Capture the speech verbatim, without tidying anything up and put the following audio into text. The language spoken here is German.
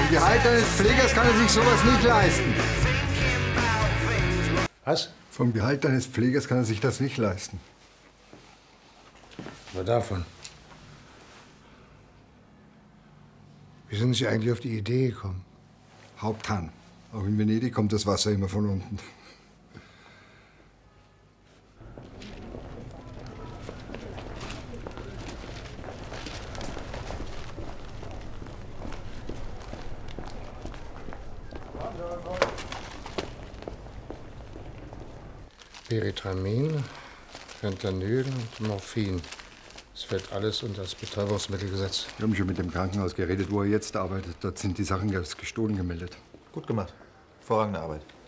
Im Gehalt eines Pflegers kann er sich sowas nicht leisten. Was? Vom Gehalt eines Pflegers kann er sich das nicht leisten. Aber davon. Wie sind Sie eigentlich auf die Idee gekommen? Haupthahn. Auch in Venedig kommt das Wasser immer von unten. Erythramin, Fentanyl und Morphin. Das fällt alles unter das Betäubungsmittelgesetz. Wir haben schon mit dem Krankenhaus geredet, wo er jetzt arbeitet. Dort sind die Sachen als gestohlen gemeldet. Gut gemacht. Hervorragende Arbeit.